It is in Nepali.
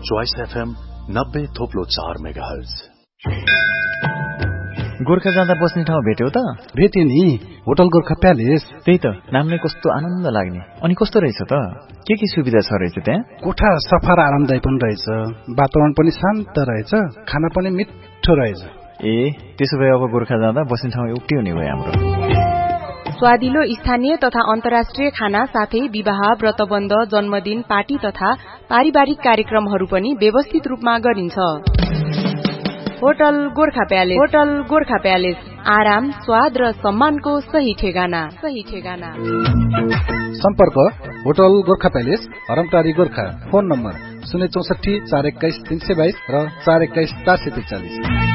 Choice FM 90.4 megahertz. गोर्खा जाँदा बस्ने ठाउँ भेट्यौ त? भेटे नि, होटल गोर्खा प्यालेस। त्यही त, नामले कस्तो आनन्द लाग्ने। अनि कस्तो रहेछ त? के सुविधा छ रहेछ त्यहाँ? कोठा सफा र आरामदायी पनि रहेछ, वातावरण पनि शान्त रहेछ, खाना पनि मिठो रहेछ। ए, त्यसो भए अब गोर्खा जाँदा बस्ने ठाउँ एउटै हुने भयो हाम्रो। स्वादिलो स्थानीय तथा अन्तर्राष्ट्रिय खाना साथै विवाह, व्रतबन्ध, जन्मदिन, पार्टी तथा पारिवारिक कार्यक्रमहरू पनि व्यवस्थित रूपमा गरिन्छ। Hotel Gorkha palace. Hotel Gorkha palace, आराम, स्वाद र सम्मानको सही ठेगाना। सम्पर्क hotel Gorkha palace, हरमटारी Gorkha. Phone number 064 421 322 र 421 443।